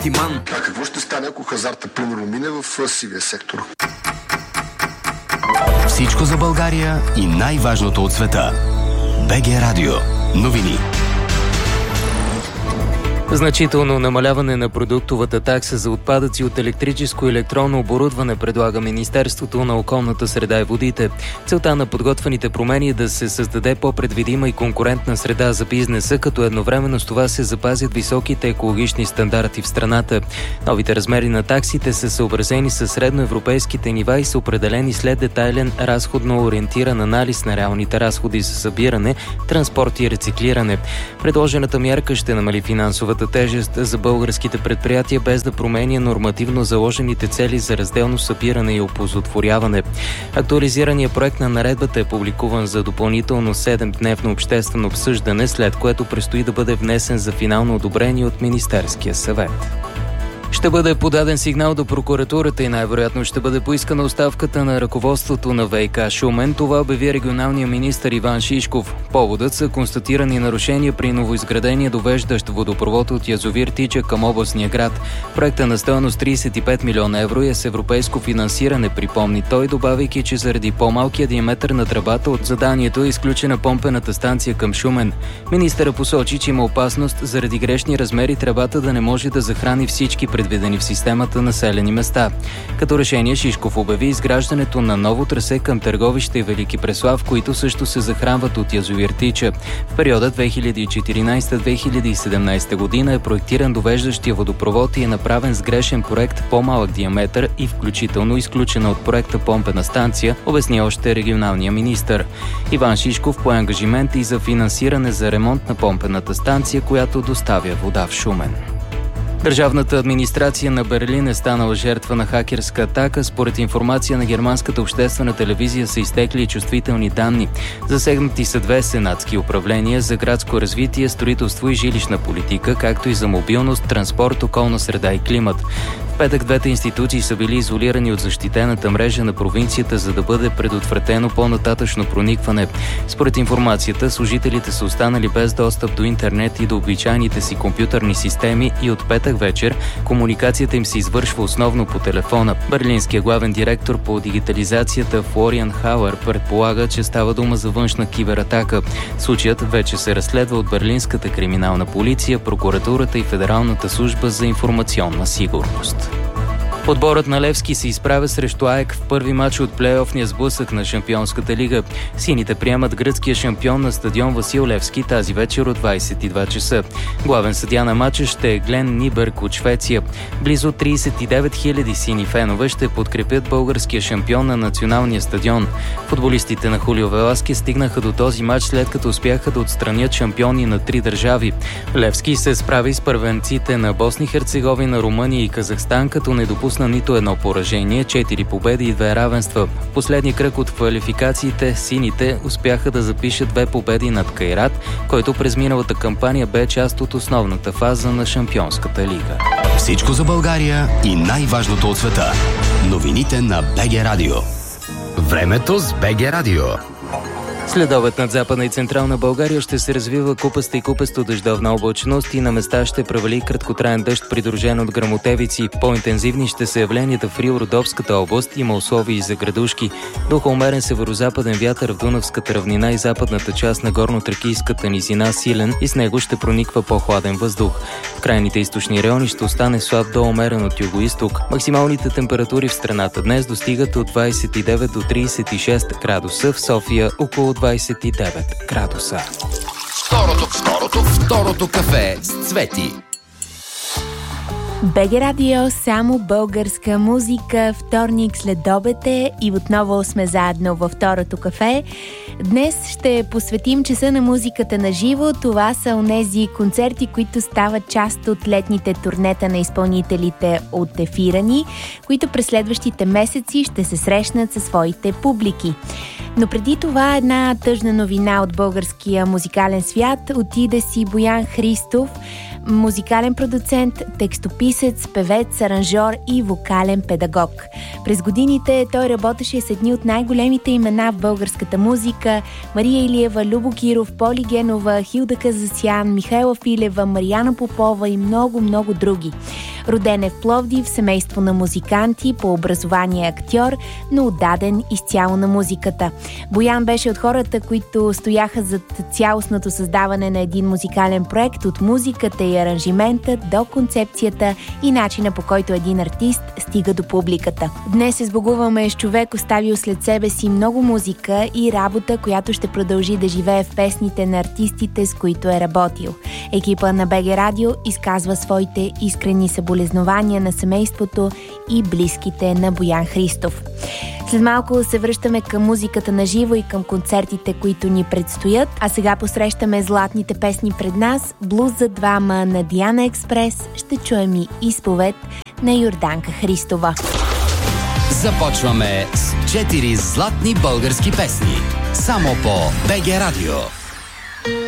Тиман. А какво ще стане, ако хазарта примерно мине в сивия сектор? Всичко за България и най-важното от света. БГ Радио. Новини. Значително намаляване на продуктовата такса за отпадъци от електрическо и електронно оборудване предлага Министерството на околната среда и водите. Целта на подготвените промени е да се създаде по-предвидима и конкурентна среда за бизнеса, като едновременно с това се запазят високите екологични стандарти в страната. Новите размери на таксите са съобразени с средноевропейските нива и са определени след детайлен разходно ориентиран анализ на реалните разходи за събиране, транспорт и рециклиране. Предложената мярка ще намали финансовата тежест за българските предприятия, без да променя нормативно заложените цели за разделно събиране и оползотворяване. Актуализираният проект на наредбата е публикуван за допълнително 7-дневно обществено обсъждане, след което предстои да бъде внесен за финално одобрение от Министерския съвет. Ще бъде подаден сигнал до прокуратурата и най-вероятно ще бъде поискана оставката на ръководството на ВиК Шумен. Това обяви регионалният министър Иван Шишков. Поводът са констатирани нарушения при новоизградения довеждащ водопровод от язовир Тича към областния град. Проектът на стойност 35 милиона евро е с европейско финансиране, припомни той, добавяйки, че заради по-малкия диаметър на тръбата от заданието е изключена помпената станция към Шумен. Министъра посочи, че има опасност заради грешни размери тръбата да не може да захрани всички предвидени в системата населени места. Като решение Шишков обяви изграждането на ново трасе към Търговище и Велики Преслав, които също се захранват от язовир Тича. В периода 2014-2017 година е проектиран довеждащия водопровод и е направен с грешен проект по-малък диаметър и включително изключена от проекта помпена станция, обясни още регионалния министър. Иван Шишков пое ангажимент и за финансиране за ремонт на помпената станция, която доставя вода в Шумен. Държавната администрация на Берлин е станала жертва на хакерска атака. Според информация на германската обществена телевизия са изтекли чувствителни данни. Засегнати са 2 сенатски управления за градско развитие, строителство и жилищна политика, както и за мобилност, транспорт, околна среда и климат. В петък двете институции са били изолирани от защитената мрежа на провинцията, за да бъде предотвратено по-нататъчно проникване. Според информацията, служителите са останали без достъп до интернет и до обичайните си компютърни системи и от петък вечер комуникацията им се извършва основно по телефона. Берлинският главен директор по дигитализацията Флориан Хауер предполага, че става дума за външна кибератака. Случаят вече се разследва от Берлинската криминална полиция, прокуратурата и Федералната служба за информационна сигурност. Отборът на Левски се изправя срещу АЕК в първи мач от плейофния сблъсък на Шампионската лига. Сините приемат гръцкия шампион на стадион Васил Левски тази вечер от 22 часа. Главен съдия на матча ще е Глен Нибърг от Швеция. Близо 39 000 сини фенове ще подкрепят българския шампион на националния стадион. Футболистите на Хулио Веласки стигнаха до този мач, след като успяха да отстранят шампиони на 3 държави. Левски се справи с първенците на Босна и Херцеговина, Румъния и Казахстан, като не допусна нито едно поражение, 4 победи и 2 равенства. В последния кръг от квалификациите сините успяха да запишат 2 победи над Кайрат, който през миналата кампания бе част от основната фаза на Шампионската лига. Всичко за България и най-важното от света. Новините на БГ Радио. Времето с БГ Радио. Следобед над Западна и Централна България ще се развива купаста и купесто дъждовна облачност и на места ще превали краткотраен дъжд, придружен от гръмотевици. По-интензивни ще са явленията в Рил-Родопската област, има условия и за градушки. Духа умерен северозападен вятър в Дунавската равнина и западната част на горно-тракийската низина силен и с него ще прониква по-хладен въздух. В крайните източни райони ще остане слаб до умерен от югоизток. Максималните температури в страната днес достигат от 29 до 36 градуса, в София около 29 градуса. Второто кафе с Цвети. БГ Радио, само българска музика, вторник след обед е и отново сме заедно във второто кафе. Днес ще посветим часа на музиката на живо. Това са онези концерти, които стават част от летните турнета на изпълнителите от ефира ни, които през следващите месеци ще се срещнат със своите публики. Но преди това една тъжна новина от българския музикален свят. Отиде си Боян Христов. музикален продуцент, текстописец, певец, аранжор и вокален педагог. През годините той работеше с едни от най-големите имена в българската музика: Мария Илиева, Любо Киров, Поли Генова, Хилда Казасян, Михайла Филева, Марияна Попова и много други. Роден е в Пловдив, семейство на музиканти, по образование актьор, но отдаден изцяло на музиката. Боян беше от хората, които стояха зад цялостното създаване на един музикален проект, от музиката и аранжимента до концепцията и начина, по който един артист стига до публиката. Днес се сбогуваме с човек, оставил след себе си много музика и работа, която ще продължи да живее в песните на артистите, с които е работил. Екипа на БГ Радио изказва своите искрени съболезнования на семейството и близките на Боян Христов. След малко се връщаме към музиката на живо и към концертите, които ни предстоят, а сега посрещаме златните песни пред нас. Блуз за двама на Диана Експрес, ще чуем и изповед на Йорданка Христова. Започваме с 4 златни български песни. Само по БГ Радио.